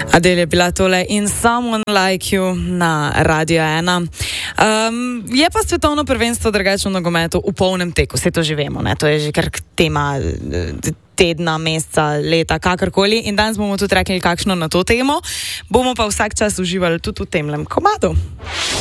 Adele je bila tole in Someone Like You na Radio 1. Je pa svetovno prvenstvo drugače v nogometu v polnem teku, vse to že vemo, ne? To je že kar tema tedna, meseca, leta, kakorkoli. In danes bomo tudi rekli kakšno na to temo. Bomo pa vsak čas uživali tudi v temlem komadu.